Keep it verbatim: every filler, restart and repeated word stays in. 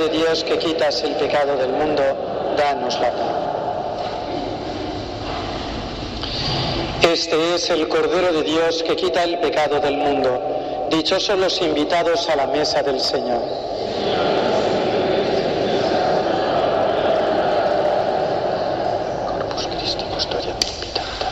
de Dios que quitas el pecado del mundo, danos la paz. Este es el Cordero de Dios que quita el pecado del mundo. Dichosos los invitados a la mesa del Señor.